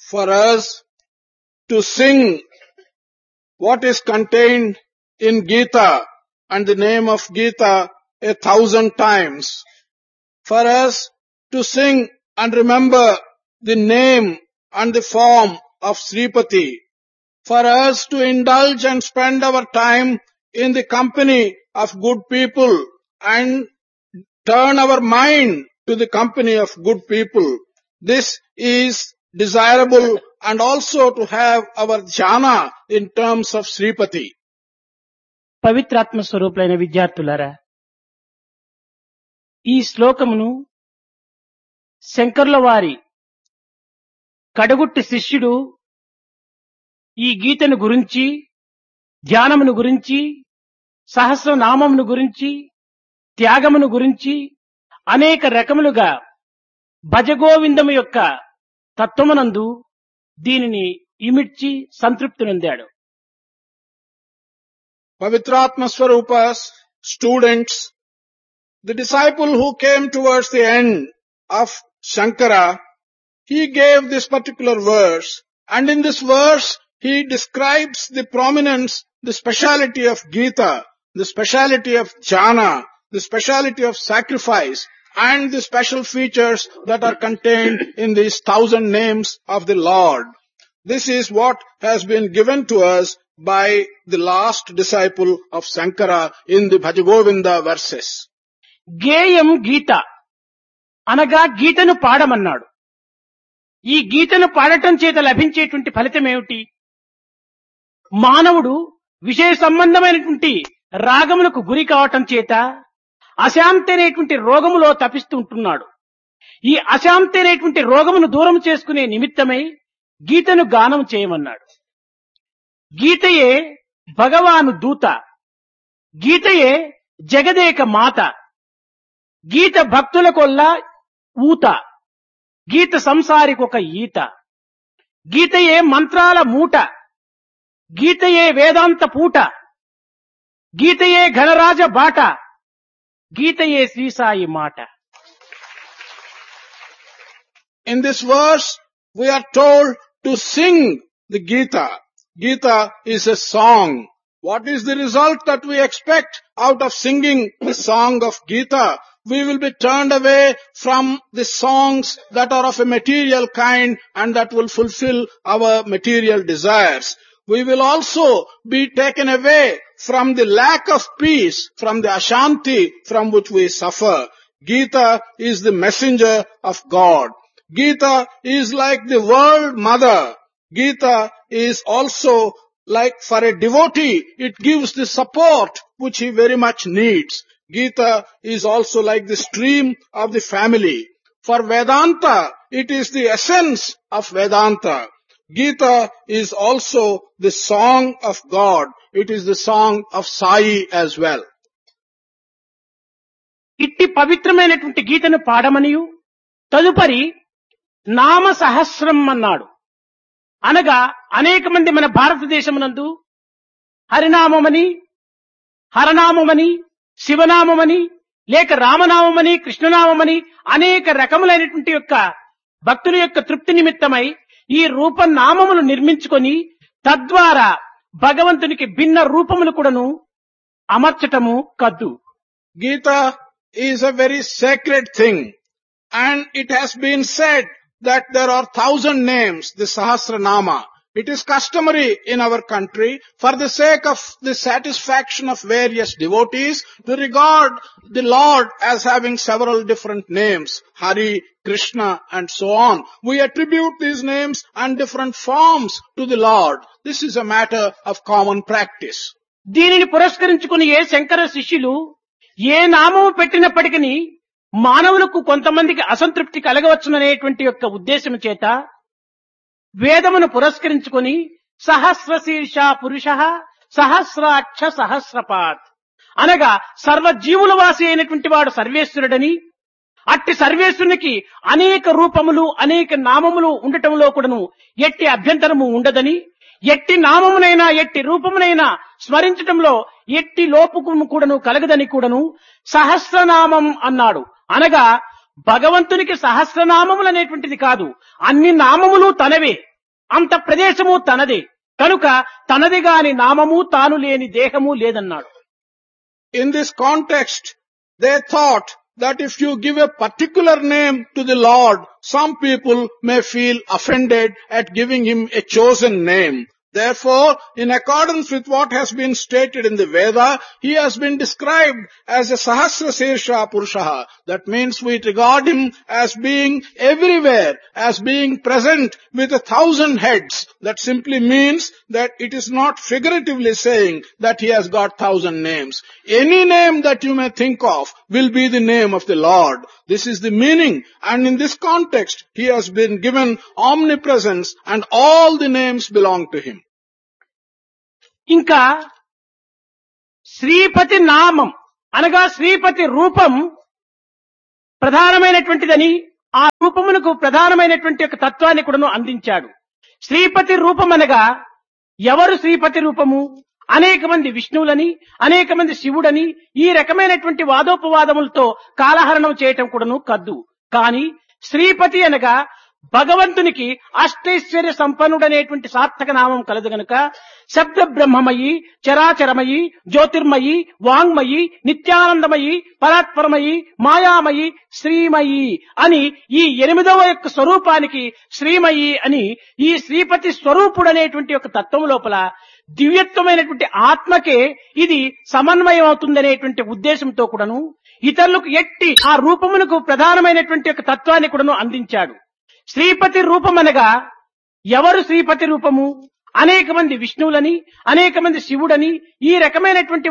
for us to sing what is contained in Gita and the name of Gita 1,000 times. For us to sing and remember the name and the form of Sripati. For us to indulge and spend our time in the company of good people and turn our mind to the company of good people. This is desirable, and also to have our jhana in terms of Sripati. పవిత్రాత్మ స్వరూపులైన విద్యార్థులారా, ఈ శ్లోకమును శంకరుల వారి కడగుట్టి శిష్యుడు ఈ గీతను గురించి, ధ్యానమును గురించి, సహస్రనామమును గురించి, త్యాగమును గురించి అనేక రకములుగా భజగోవిందము యొక్క తత్వమునందు దీనిని ఇమిడ్చి సంతృప్తి నొందాడు. Pavitratma Swarupa's students, the disciple who came towards the end of Shankara, he gave this particular verse, and in this verse he describes the prominence, the speciality of Gita, the speciality of jhana, the speciality of sacrifice, and the special features that are contained in these 1,000 names of the Lord. This is what has been given to us by the last disciple of Shankara in the Bhajagovinda verses. గేయం గీత అనగా గీతను పాడమన్నాడు. ఈ గీతను పాడటం చేత లభించేటువంటి ఫలితం ఏమిటి? మానవుడు విషయ సంబంధమైనటువంటి రాగములకు గురి కావటం చేత అశాంతి అనేటువంటి రోగములో తపిస్తూ ఉంటున్నాడు. ఈ అశాంతి అనేటువంటి రోగమును దూరం చేసుకునే నిమిత్తమై గీతను గానం చేయమన్నాడు. గీతయే భగవాను దూత, గీతయే జగదేక మాత, గీత భక్తులకొల్లా ఊత, గీత సంసారికొక ఈత, గీతయే మంత్రాల మూట, గీతయే వేదాంత పూట, గీతయే ఘనరాజ బాట, గీతయే శ్రీసాయి మాట. In this verse, we are told to sing the Gita. Gita is a song. What is the result that we expect out of singing the song of Gita? We will be turned away from the songs that are of a material kind and that will fulfill our material desires. We will also be taken away from the lack of peace, from the ashanti from which we suffer. Gita is the messenger of God. Gita is like the world mother. Gita is also like for a devotee, it gives the support which he very much needs. Gita is also like the stream of the family. For Vedanta, it is the essence of Vedanta. Gita is also the song of God. It is the song of Sai as well. ఇట్టి పవిత్రమైనటువంటి గీతను పాడమనియు తదుపరి నామ సహస్రం అన్నాడు. అనగా అనేక మంది మన భారతదేశమునందు హరినామమని, హరనామమని, శివనామమని, లేక రామనామమని, కృష్ణనామమని అనేక రకములైనటువంటి యొక్క భక్తుల యొక్క తృప్తి నిమిత్తమై ఈ రూపనామములు నిర్మించుకొని తద్వారా భగవంతునికి భిన్న రూపములు కూడాను అమర్చటము కద్దు. Gita is a very sacred thing, and it has been said that there are 1,000 names, the Sahasranama. It is customary in our country, for the sake of the satisfaction of various devotees, to regard the Lord as having several different names, Hari, Krishna, and so on. We attribute these names and different forms to the Lord. This is a matter of common practice. దీనిని పురస్కరించుకుని ఏ శంకర శిష్యులు ఏ నామము పెట్టినప్పటికీ మానవులకు కొంతమందికి అసంతృప్తి కలగవచ్చుననేటువంటి యొక్క ఉద్దేశం చేత వేదమును పురస్కరించుకొని సహస్రశీర్ష పురుష సహస్రాక్ష సహస్రపాత్ అనగా సర్వజీవుల వాసి అయినటువంటి వాడు సర్వేశ్వరుడని, అట్టి సర్వేశ్వరునికి అనేక రూపములు అనేక నామములు ఉండటంలో కూడాను ఎట్టి అభ్యంతరము ఉండదని, ఎట్టి నామమునైనా ఎట్టి రూపమునైనా స్మరించటంలో ఎట్టి లోపము కూడాను కలగదని కూడాను సహస్రనామం అన్నాడు. అనగా భగవంతునికి సహస్రనామములు అనేటువంటిది కాదు, అన్ని నామములు తనవే. అంత ప్రదేశము తనదే కనుక తనది గాని నామము తాను లేని దేహము లేదన్నాడు. In this context, they thought that if you give a particular name to the Lord, some people may feel offended at giving him a chosen name. Therefore, in accordance with what has been stated in the Veda, he has been described as a Sahasra Sirsha Purushaha. That means we regard him as being everywhere, as being present with 1,000 heads. That simply means that it is not figuratively saying that he has got 1,000 names. Any name that you may think of will be the name of the Lord. This is the meaning, and in this context, he has been given omnipresence and all the names belong to him. ఇంకా శ్రీపతి నామం అనగా శ్రీపతి రూపం ప్రధానమైనటువంటిదని ఆ రూపమునకు ప్రధానమైనటువంటి ఒక తత్వాన్ని కూడాను అందించాడు. శ్రీపతి రూపం అనగా ఎవరు శ్రీపతి రూపము? అనేక మంది విష్ణువులని, అనేక మంది శివుడని ఈ రకమైనటువంటి వాదోపవాదములతో కాలహరణం చేయటం కూడాను కద్దు. కానీ శ్రీపతి అనగా భగవంతునికి అష్టైశ్వర్య సంపన్నుడనేటువంటి సార్థక నామం కలదు గనుక శబ్ద బ్రహ్మమయి, చరాచరమయి, జ్యోతిర్మయి, వాంగ్మయి, నిత్యానందమయి, పరాత్పరమయి, మాయామయి, శ్రీమయి అని ఈ 8వ యొక్క స్వరూపానికి శ్రీమయి అని ఈ శ్రీపతి స్వరూపుడనేటువంటి ఒక తత్వం లోపల దివ్యత్వమైనటువంటి ఆత్మకే ఇది సమన్వయం అవుతుందనేటువంటి ఉద్దేశంతో కూడాను ఇతరులకు ఎట్టి ఆ రూపమునకు ప్రధానమైనటువంటి ఒక తత్వాన్ని కూడాను అందించాడు. శ్రీపతి రూపం అనగా ఎవరు శ్రీపతి రూపము? అనేక మంది విష్ణువులని, అనేక మంది శివుడని ఈ రకమైనటువంటి